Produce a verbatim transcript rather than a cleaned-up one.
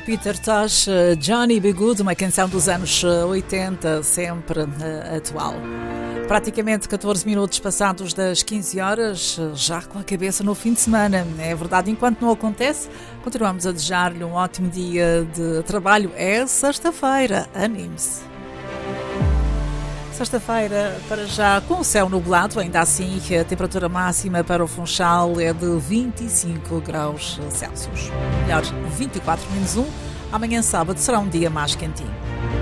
Peter Tosh, Johnny B. Good, uma canção dos anos oitenta, sempre uh, atual. Praticamente catorze minutos passados das quinze horas, já com a cabeça no fim de semana. É verdade, enquanto não acontece, continuamos a desejar-lhe um ótimo dia de trabalho. É sexta-feira, anime-se. Sexta-feira, para já, com o céu nublado, ainda assim, a temperatura máxima para o Funchal é de vinte e cinco graus Celsius. Melhor, vinte e quatro menos um. Amanhã, sábado, será um dia mais quentinho.